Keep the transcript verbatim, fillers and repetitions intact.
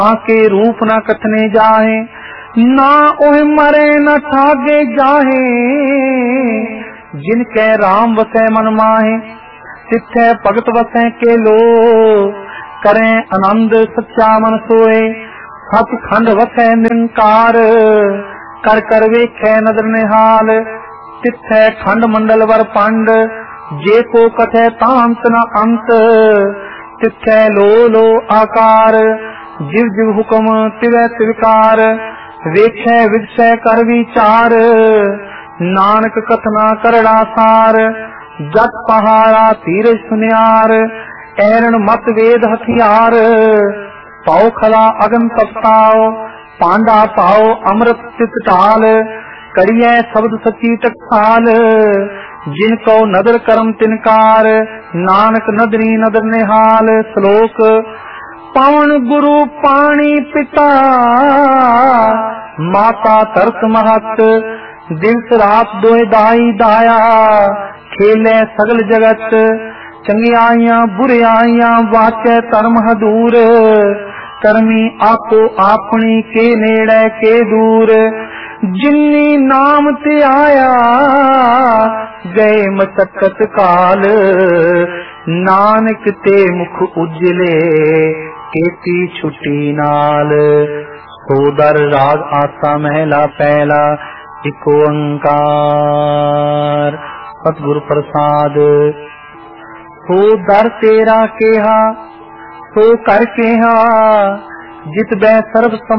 आके रूप न कथने जाहे, ना ओह मरे न ठागे जाहे। जिनके राम वसै मन माहे, तिथे भगत वसै के लो। करें आनंद सच्चा मन सोए, सचखंड वसै निरंकार। कर कर वेखै नदर निहाल, तिथे खंड मंडल वर पंड। जे को कथे तांत न अंत, तिथे लो लो आकार। जिव जिव हुक्म तिवै तिवकार, वेखै विदसै कर विचार। नानक कथना करड़ा सार, जट पहाड़ा तीर सुनियार। ऐरण मत वेद हथियार, पाओ खला अगन तपताओ। पांडा पाओ अमृत चित टाल, करिए शब्द सची टकसाल। जिनको नदर करम तिनकार, नानक नदरी नदर निहाल। श्लोक पावन गुरु पानी पिता, माता तरस महत। दिवस रात दोए दाई दाया, खेले सगल जगत। चंगियाइयां बुरियाइयां वाचे धर्म हदूर। करमी आको आपनी के नेड़े के दूर। जिन्नी नाम ते आया, गए मशक्कत काल। नानक ते मुख उजले, केती छुट्टी नाल। सोदर राग आसा महला पहला, एक ओंकार। सतगुरु प्रसाद। सो दर तेरा केहा, सो कर केहा। जित बै सर्व